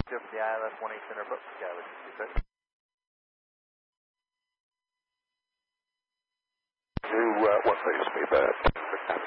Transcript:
Here for the ILS 18 Center, but Skyway 66. What phase me back?